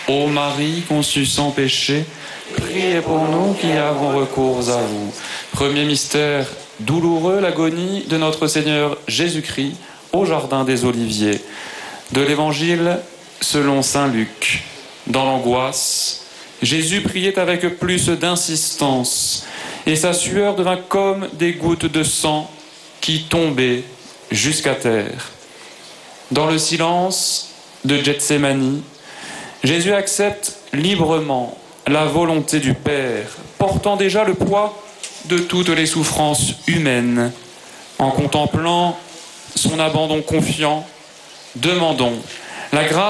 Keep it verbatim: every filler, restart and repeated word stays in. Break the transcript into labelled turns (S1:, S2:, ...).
S1: Ô Marie conçue sans péché, priez pour nous qui avons recours à vous. Premier mystère douloureux, l'agonie de notre Seigneur Jésus-Christ au Jardin des Oliviers. De l'Évangile selon saint Luc. Dans l'angoisse, Jésus priait avec plus d'insistance, et sa sueur devint comme des gouttes de sang qui tombaient jusqu'à terre. Dans le silence de Gethsémani, Jésus accepte librement la volonté du Père, portant déjà le poids de toutes les souffrances humaines. En contemplant son abandon confiant, demandons la grâce